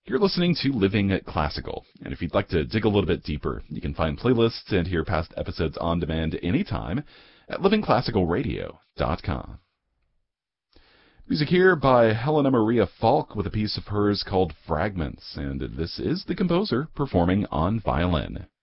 You're listening to Living Classical, and if you'd like to dig a little bit deeper, you can find playlists and hear past episodes on demand anytime at livingclassicalradio.com. Music here by Helena Maria Falk with a piece of hers called Fragments, and this is the composer performing on violin.